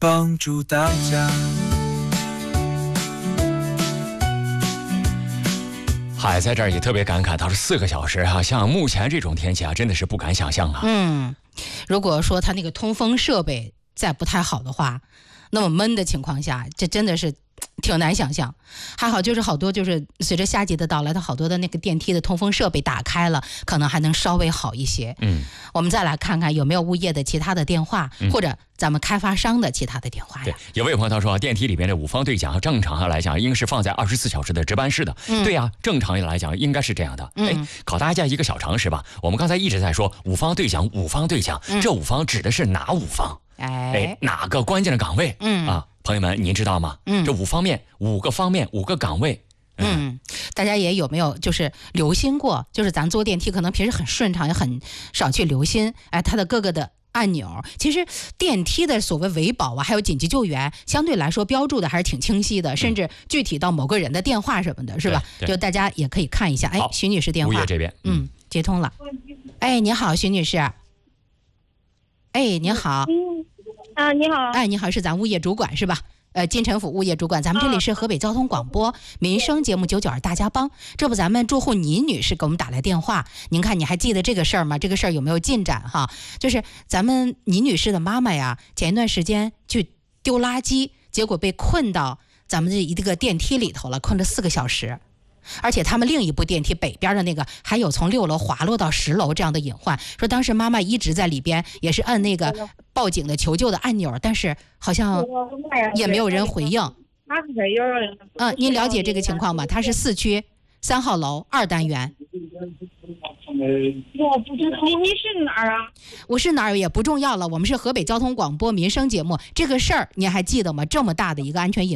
帮助大家。 海在这儿也特别感慨，他说4个小时啊，像目前这种天气啊，真的是不敢想象啊。 如果说他那个通风设备再不太好的话，那么闷的情况下，这真的是挺难想象。还好就是好多就是随着夏季的到来，它好多的那个电梯的通风设备打开了，可能还能稍微好一些。我们再来看看有没有物业的其他的电话，或者咱们开发商的其他的电话呀。 对，有位朋友他说，电梯里边的5方对讲正常来讲应该是放在24小时的值班室的。对呀，正常来讲应该是这样的。考大家一个小常识吧。我们刚才一直在说5方对讲，5方对讲，这5方指的是哪5方？哪个关键的岗位？朋友们，您知道吗？这5方面，5个方面，5个岗位。 大家也有没有就是留心过？就是咱坐电梯可能平时很顺畅，也很少去留心。它的各个的按钮，其实电梯的所谓维保啊，还有紧急救援，相对来说标注的还是挺清晰的，甚至具体到某个人的电话什么的，是吧？就大家也可以看一下。徐女士电话， 物业这边， 接通了。你好，徐女士。你好。 你好。 你好，是咱物业主管是吧？金城府物业主管，咱们这里是河北交通广播民生节目992大家帮。这不，咱们住户倪女士给我们打来电话，您看你还记得这个事儿吗？这个事儿有没有进展哈？就是咱们倪女士的妈妈呀，前一段时间去丢垃圾，结果被困到咱们这一个电梯里头了，困了4个小时。而且他们另一部电梯北边的那个还有从6楼滑落到10楼这样的隐患，说当时妈妈一直在里边，也是按那个报警的求救的按钮，但是好像也没有人回应。您了解这个情况吗？它是4区3号楼2单元。 我不知道你是哪儿啊？ 我是哪儿也不重要了，我们是河北交通广播民生节目。这个事儿您还记得吗？这么大的一个安全隐患。